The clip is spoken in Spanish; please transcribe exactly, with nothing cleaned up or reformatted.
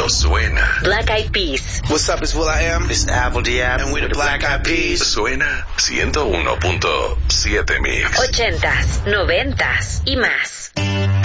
pero suena. Black Eyed Peas. What's up, it's Will I Am. It's Apple Diab. And we're the Black Eyed Peas. Suena ciento uno punto siete Mix. Ochentas, noventas y más.